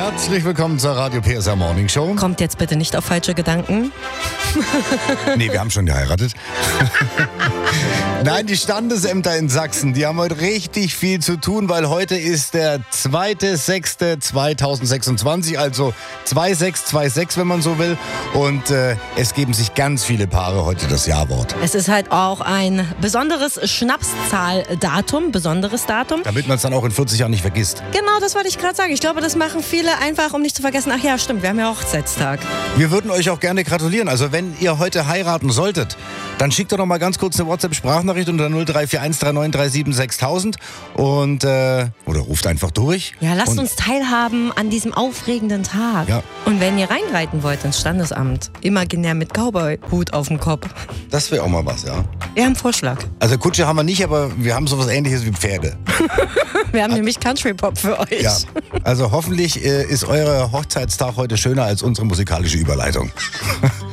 Herzlich willkommen zur Radio PSR Morning Show. Kommt jetzt bitte nicht auf falsche Gedanken. Nee, wir haben schon geheiratet. Nein, die Standesämter in Sachsen, die haben heute richtig viel zu tun, weil heute ist der 2.6.2026, also 2626, wenn man so will. Und es geben sich ganz viele Paare heute das Ja-Wort. Es ist halt auch ein besonderes Schnapszahldatum, besonderes Datum. Damit man es dann auch in 40 Jahren nicht vergisst. Genau, das wollte ich gerade sagen. Ich glaube, das machen viele einfach, um nicht zu vergessen, ach ja, stimmt, wir haben ja Hochzeitstag. Wir würden euch auch gerne gratulieren. Also wenn ihr heute heiraten solltet, dann schickt doch noch mal ganz kurz eine WhatsApp-Sprachnachricht unter 0341 3937 6000 und oder ruft einfach durch. Ja, lasst uns teilhaben an diesem aufregenden Tag. Ja. Und wenn ihr reinreiten wollt ins Standesamt, imaginär mit Cowboy-Hut auf dem Kopf. Das wäre auch mal was, ja. Wir haben einen Vorschlag. Also Kutsche haben wir nicht, aber wir haben sowas Ähnliches wie Pferde. Wir haben nämlich Country-Pop für euch. Ja. Also hoffentlich ist euer Hochzeitstag heute schöner als unsere musikalische Überleitung.